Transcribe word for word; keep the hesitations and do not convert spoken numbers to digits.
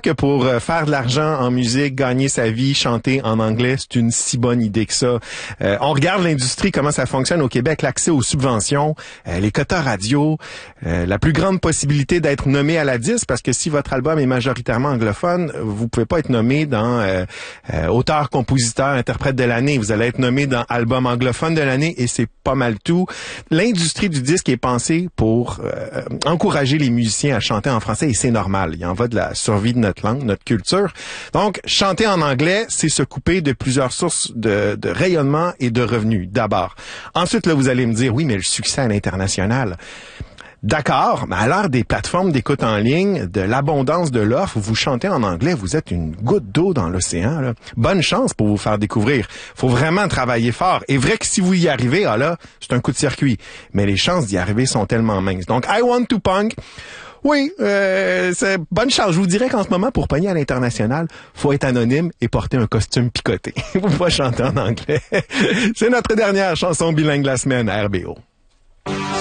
que pour euh, faire de l'argent en musique, gagner sa vie, chanter en anglais, c'est une si bonne idée que ça. Euh, on regarde l'industrie, comment ça fonctionne au Québec, l'accès aux subventions, euh, les quotas radio, euh, la plus grande possibilité d'être nommé à la disque, parce que si votre album est majoritairement anglophone, vous pouvez pas être nommé dans euh, euh, auteur, compositeur, interprète de l'année. Vous allez être nommé dans album anglophone de l'année et c'est pas mal tout. L'industrie du disque est pensée pour euh, encourager les musiciens à chanter en français et c'est normal. Il en va de la survie de notre langue, notre culture. Donc, chanter en anglais, c'est se couper de plusieurs sources de, de rayonnement et de revenus, d'abord. Ensuite, là, vous allez me dire, oui, mais le succès à l'international... D'accord, mais à l'heure des plateformes d'écoute en ligne, de l'abondance de l'offre, vous chantez en anglais, vous êtes une goutte d'eau dans l'océan, là. Bonne chance pour vous faire découvrir. Faut vraiment travailler fort. Et vrai que si vous y arrivez, ah là, c'est un coup de circuit. Mais les chances d'y arriver sont tellement minces. Donc, I Want to Punk... Oui, euh, c'est bonne chance. Je vous dirais qu'en ce moment, pour pogner à l'international, faut être anonyme et porter un costume picoté. Vous pouvez pas chanter en anglais. C'est notre dernière chanson bilingue de la semaine à R B O.